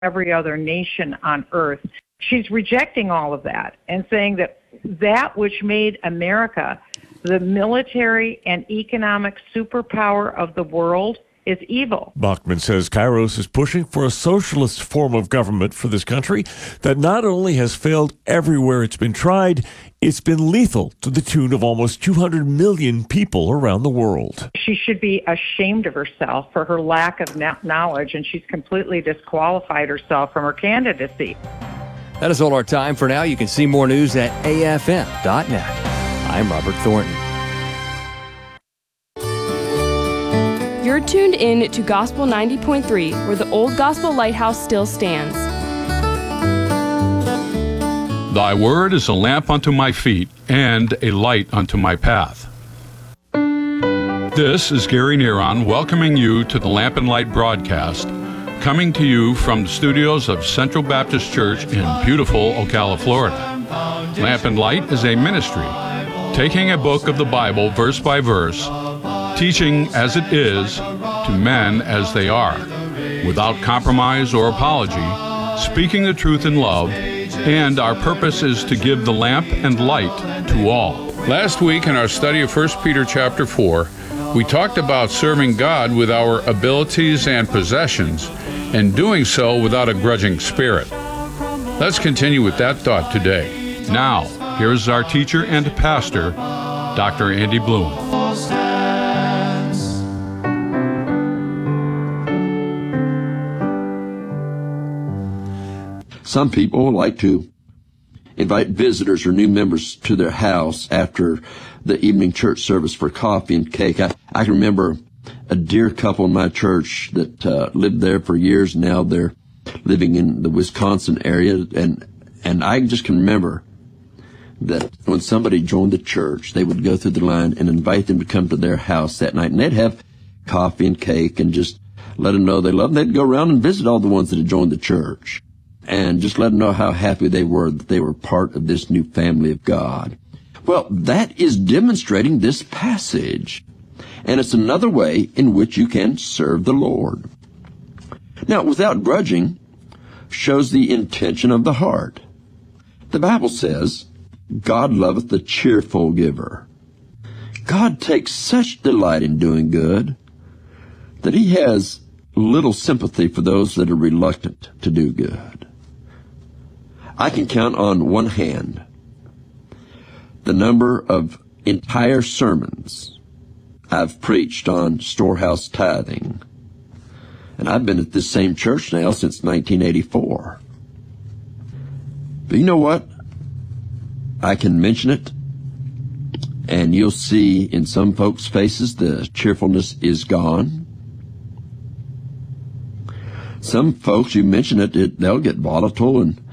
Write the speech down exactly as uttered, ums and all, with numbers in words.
every other nation on earth. She's rejecting all of that and saying that that which made America the military and economic superpower of the world is evil. Bachmann says Kairos is pushing for a socialist form of government for this country that not only has failed everywhere it's been tried, it's been lethal to the tune of almost two hundred million people around the world. She should be ashamed of herself for her lack of knowledge, and she's completely disqualified herself from her candidacy. That is all our time for now. You can see more news at A F M dot net. I'm Robert Thornton. You're tuned in to Gospel ninety point three, where the old Gospel Lighthouse still stands. Thy word is a lamp unto my feet and a light unto my path. This is Gary Neron welcoming you to the Lamp and Light broadcast, coming to you from the studios of Central Baptist Church in beautiful Ocala, Florida. Lamp and Light is a ministry, taking a book of the Bible verse by verse, teaching as it is to men as they are, without compromise or apology, speaking the truth in love, and our purpose is to give the lamp and light to all. Last week in our study of First Peter chapter four, we talked about serving God with our abilities and possessions, and doing so without a grudging spirit. Let's continue with that thought today. Now, here's our teacher and pastor, Doctor Andy Bloom. Some people like to invite visitors or new members to their house after the evening church service for coffee and cake. I, I can remember a dear couple in my church that uh, lived there for years. Now they're living in the Wisconsin area, and and I just can remember that when somebody joined the church, they would go through the line and invite them to come to their house that night, and they'd have coffee and cake and just let them know they loved them. They'd go around and visit all the ones that had joined the church and just let them know how happy they were that they were part of this new family of God. Well, that is demonstrating this passage, and it's another way in which you can serve the Lord. Now, without grudging shows the intention of the heart. The Bible says, God loveth the cheerful giver. God takes such delight in doing good that he has little sympathy for those that are reluctant to do good. I can count on one hand the number of entire sermons I've preached on storehouse tithing. And I've been at this same church now since nineteen eighty-four. But you know what? I can mention it, and you'll see in some folks' faces the cheerfulness is gone. Some folks, you mention it, it they'll get volatile and